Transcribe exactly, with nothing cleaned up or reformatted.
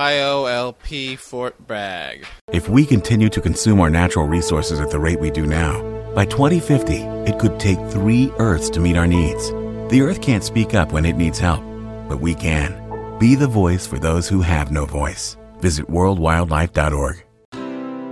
Y O L P Fort Bragg. If we continue to consume our natural resources at the rate we do now, by twenty fifty, it could take three Earths to meet our needs. The Earth can't speak up when it needs help, but we can. Be the voice for those who have no voice. Visit world wildlife dot org.